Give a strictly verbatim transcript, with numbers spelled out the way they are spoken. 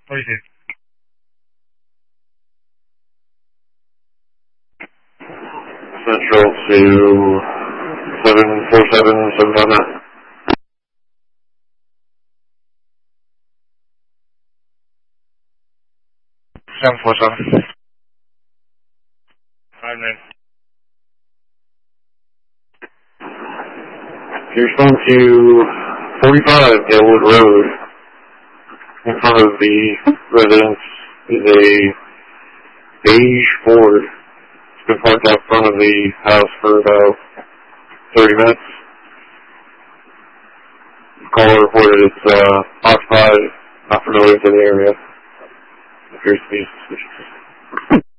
What do you see? Central to seven four seven seven five nine. seven four seven. Five nine. You respond to forty-five Dalewood Road. In front of the residence is a beige Ford. It's been parked out front of the house for about thirty minutes. The caller reported it's uh, occupied, not familiar to the area. Appears to be suspicious.